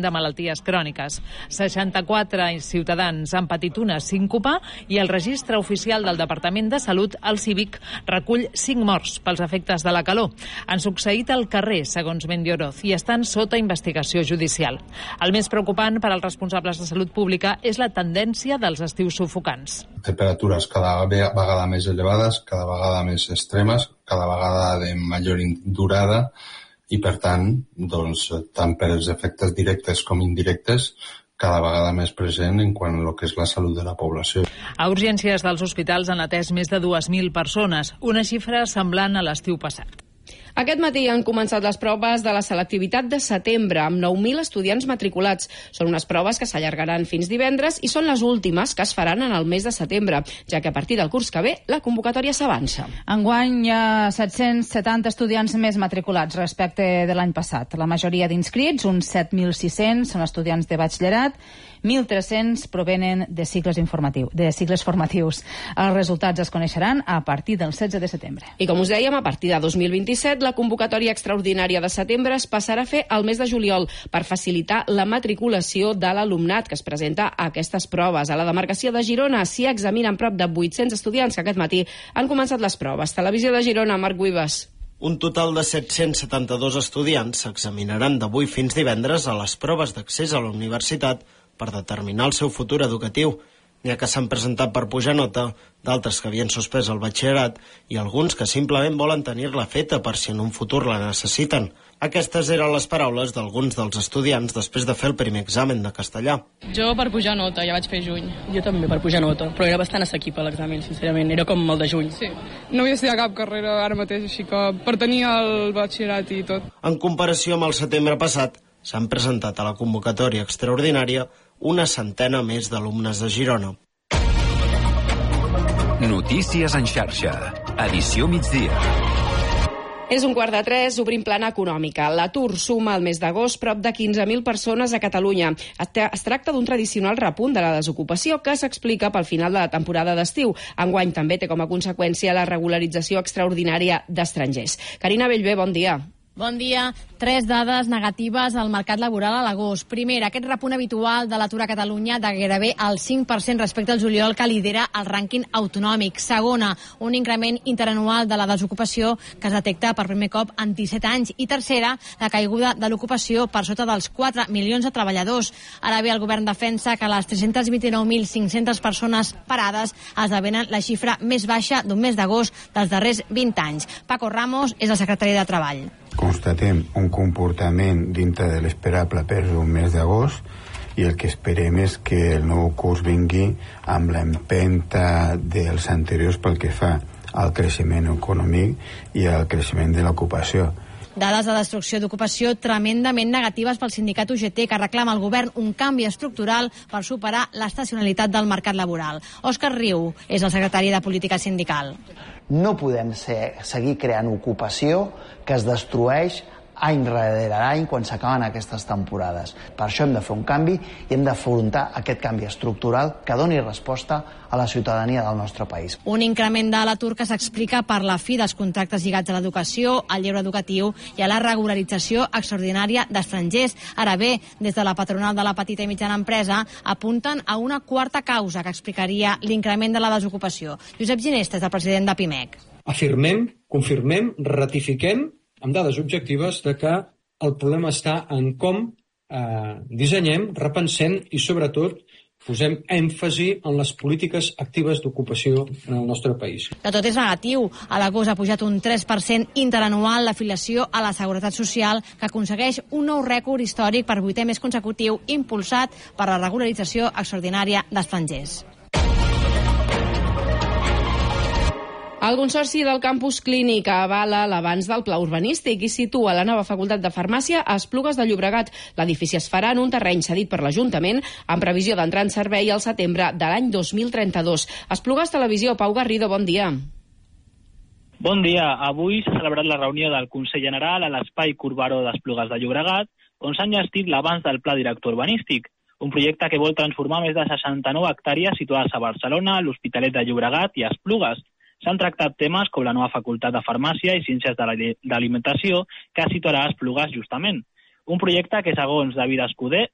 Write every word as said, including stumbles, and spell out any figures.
de malalties cròniques. seixanta-quatre ciutadans han patit una síncopa i el registre oficial del Departament de Salut, el Cívic, recull cinc morts pels efectes de la calor. Han succeït al carrer, segons Mendioroz, i estan sota investigació judicial. El més preocupant per als responsables de salut pública és la tendència dels estius sufocants. Temperatures cada vegada més elevades, cada vegada més extremes, cada vegada de major durada i, per tant, doncs, tant per els efectes directes com indirectes, cada vegada més present en quant a lo que és la salut de la població. A urgències dels hospitals han atès més de dues mil persones, una xifra semblant a l'estiu passat. Aquest matí han començat les proves de la selectivitat de setembre, amb nou mil estudiants matriculats. Són unes proves que s'allargaran fins divendres i són les últimes que es faran en el mes de setembre, ja que a partir del curs que ve la convocatòria s'avança. Enguany hi ha set-cents setanta estudiants més matriculats respecte de l'any passat. La majoria d'inscrits, uns set mil sis-cents, són estudiants de batxillerat, mil tres-cents provenen de cicles informatius, de cicles formatius. Els resultats es coneixeran a partir del setze de setembre. I com us dèiem, a partir de dos mil vint-i-set, la convocatòria extraordinària de setembre es passarà a fer el mes de juliol per facilitar la matriculació de l'alumnat que es presenta a aquestes proves. A la demarcació de Girona s'hi examinen prop de vuit-cents estudiants que aquest matí han començat les proves. Televisió de Girona, Marc Guibas. Un total de set-cents setanta-dos estudiants s'examinaran d'avui fins divendres a les proves d'accés a la universitat per determinar el seu futur educatiu. N'hi ha que s'han presentat per pujar nota, d'altres que havien suspès el batxillerat i alguns que simplement volen tenir-la feta per si en un futur la necessiten. Aquestes eren les paraules d'alguns dels estudiants després de fer el primer examen de castellà. Jo per pujar nota, ja vaig fer juny. Jo també per pujar nota, però era bastant assequible l'examen, sincerament, era com el de juny. Sí, no vull estudiar cap carrera ara mateix, així que per tenir el batxillerat i tot. En comparació amb el setembre passat, s'han presentat a la convocatòria extraordinària una centena més d'alumnes de Girona. Notícies en xarxa. Edició migdia. És un quart de tres, obrim plana econòmica. L'atur suma al mes d'agost prop de quinze mil persones a Catalunya. Es tracta d'un tradicional repunt de la desocupació que s'explica pel final de la temporada d'estiu. Enguany també té com a conseqüència la regularització extraordinària d'estrangers. Carina Bellver, bon dia. Bon dia. Tres dades negatives al mercat laboral a l'agost. Primera, aquest repunt habitual de l'atur a Catalunya de gairebé el cinc per cent respecte al juliol que lidera el rànquing autonòmic. Segona, un increment interanual de la desocupació que es detecta per primer cop en disset anys. I tercera, la caiguda de l'ocupació per sota dels quatre milions de treballadors. Ara bé, el govern defensa que les tres-cents vint-i-nou mil cinc-centes persones parades esdevenen la xifra més baixa d'un mes d'agost dels darrers vint anys. Paco Ramos és el secretari de Treball. Constatem un comportament dintre de l'esperable per un mes d'agost i el que esperem és que el nou curs vingui amb l'empenta dels anteriors pel que fa al creixement econòmic i al creixement de l'ocupació. Dades de destrucció d'ocupació tremendament negatives pel sindicat U G T, que reclama al govern un canvi estructural per superar l'estacionalitat del mercat laboral. Òscar Riu és el secretari de Política Sindical. No podem ser, seguir creant ocupació que es destrueix any rere any quan s'acaben aquestes temporades. Per això hem de fer un canvi i hem d'afrontar aquest canvi estructural que doni resposta a la ciutadania del nostre país. Un increment de l'atur que s'explica per la fi dels contractes lligats a l'educació, al lleure educatiu i a la regularització extraordinària d'estrangers. Ara bé, des de la patronal de la petita i mitjana empresa apunten a una quarta causa que explicaria l'increment de la desocupació. Josep Ginesta és el president de Pimec. Afirmem, confirmem, ratifiquem amb dades objectives de que el problema està en com eh, dissenyem, repensem i sobretot posem èmfasi en les polítiques actives d'ocupació en el nostre país. De tot és negatiu. A l'agost ha pujat un tres per cent interanual l'afiliació a la Seguretat Social, que aconsegueix un nou rècord històric per vuitè mes consecutiu, impulsat per la regularització extraordinària d'estrangers. El Consorci del Campus Clínic avala l'avanç del pla urbanístic i situa la nova facultat de farmàcia a Esplugues de Llobregat. L'edifici es farà en un terreny cedit per l'Ajuntament amb previsió d'entrar en servei al setembre de l'any dos mil trenta-dos. Esplugues Televisió, Pau Garrido, bon dia. Bon dia. Avui s'ha celebrat la reunió del Consell General a l'Espai Corbaró d'Esplugues de Llobregat, on s'ha enllestit l'avanç del pla director urbanístic, un projecte que vol transformar més de seixanta-nou hectàrees situades a Barcelona, l'Hospitalet de Llobregat i a Esplugues. S'han tractat temes com la nova facultat de farmàcia i ciències de l'alimentació que situarà a Esplugues justament. Un projecte que, segons David Escudé,